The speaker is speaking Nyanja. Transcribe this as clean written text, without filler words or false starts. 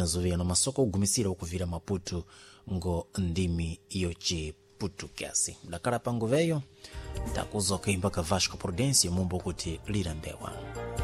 tinazovera masoko ogumisira okuvira Maputo ngo ndimi yochiputukasi. Dakhala pangoveyo takuza kuimba ka Vasco Prudêncio mumbo kuti lira mbewa.